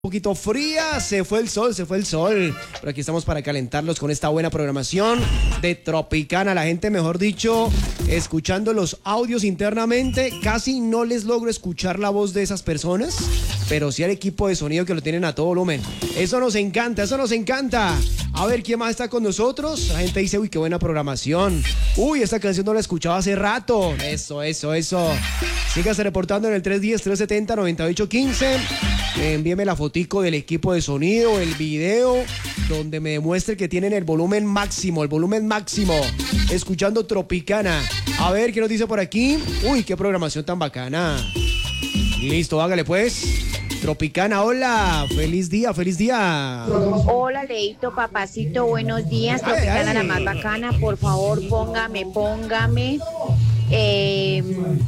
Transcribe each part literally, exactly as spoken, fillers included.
Un poquito fría, se fue el sol, se fue el sol, pero aquí estamos para calentarlos con esta buena programación de Tropicana. La gente, mejor dicho, escuchando los audios internamente, casi no les logro escuchar la voz de esas personas, pero sí al equipo de sonido que lo tienen a todo volumen. Eso nos encanta, eso nos encanta. A ver, ¿quién más está con nosotros? La gente dice, uy, qué buena programación. Uy, esta canción no la escuchaba hace rato. Eso, eso, eso. Sígase reportando en el tres uno cero, tres siete cero, nueve ocho uno cinco. Eh, envíeme la fotico del equipo de sonido, el video, donde me demuestre que tienen el volumen máximo, el volumen máximo, escuchando Tropicana. A ver, ¿qué nos dice por aquí? Uy, qué programación tan bacana. Listo, hágale pues. Tropicana, hola, feliz día, feliz día. Hola, Leito, papacito, buenos días. Tropicana, ay, ay. La más bacana, por favor, póngame, póngame. Eh,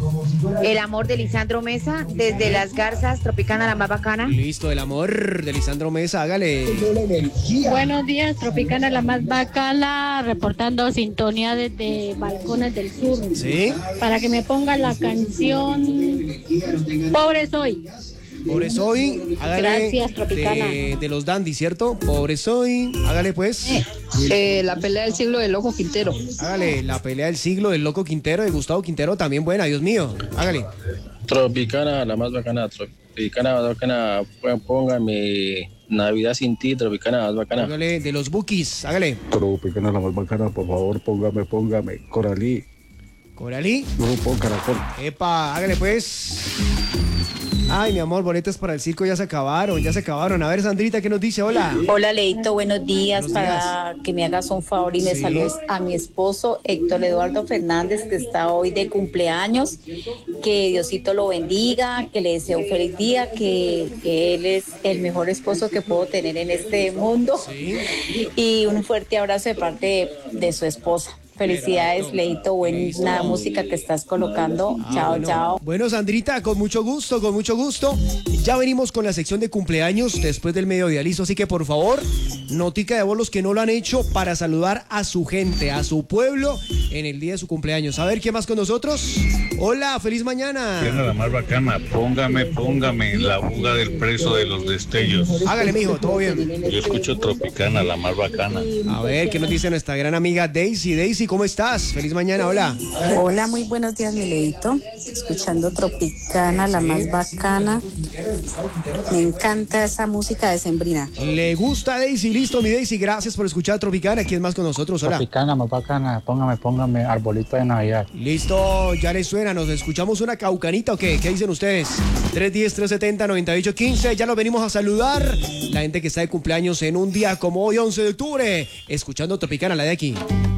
el amor de Lisandro Mesa, desde Las Garzas, Tropicana, la más bacana. Listo, el amor de Lisandro Mesa, hágale. Buenos días, Tropicana, la más bacana, reportando sintonía desde Balcones del Sur. ¿Sí? Para que me pongan la canción Pobre Soy. Pobre Soy, hágale. Gracias, Tropicana. De, de los Dandy, ¿cierto? Pobre Soy, hágale pues. Eh, eh, la pelea del siglo del Loco Quintero. Hágale, la pelea del siglo del Loco Quintero, de Gustavo Quintero, también buena, Dios mío. Hágale. Tropicana, la más bacana, Tropicana, más bacana, póngame Navidad sin ti, Tropicana, más bacana. Hágale, de los Bukis, hágale. Tropicana, la más bacana, por favor, póngame, póngame, Coralí. ¿Coralí? Grupo Caracol. Epa, hágale pues. Ay, mi amor, boletos para el circo ya se acabaron, ya se acabaron. A ver, Sandrita, ¿qué nos dice? Hola. Hola, Leito, buenos días. Buenos para días. Que me hagas un favor y me Sí. saludes a mi esposo Héctor Eduardo Fernández, que está hoy de cumpleaños. Que Diosito lo bendiga, que le deseo un feliz día, que, que él es el mejor esposo que puedo tener en este mundo. Sí. Y un fuerte abrazo de parte de, de su esposa. Felicidades, Leito, buena música que estás colocando. Ah, chao, bueno. chao. Bueno, Sandrita, con mucho gusto, con mucho gusto. Ya venimos con la sección de cumpleaños después del mediodía, listo. Así que, por favor, notica de voz los que no lo han hecho para saludar a su gente, a su pueblo en el día de su cumpleaños. A ver, ¿qué más con nosotros? Hola, feliz mañana. Tiene la más bacana, póngame, póngame la fuga del preso de los destellos. Hágale, mijo, todo bien. Yo escucho Tropicana, la más bacana. A ver, ¿qué nos dice nuestra gran amiga Daisy? Daisy, ¿cómo estás? Feliz mañana, hola. Hola, muy buenos días, mi Leito. Escuchando Tropicana, la más bacana. Me encanta esa música decembrina. ¿Le gusta Daisy? Listo, mi Daisy, gracias por escuchar Tropicana. ¿Quién más con nosotros? Hola. Tropicana, más bacana, póngame, póngame arbolito de Navidad. Listo, ya les suena, ¿nos escuchamos una caucanita o qué? ¿Qué dicen ustedes? tres uno cero, tres siete cero, nueve ocho uno cinco, ya los venimos a saludar. La gente que está de cumpleaños en un día como hoy, once de octubre, escuchando Tropicana, la de aquí.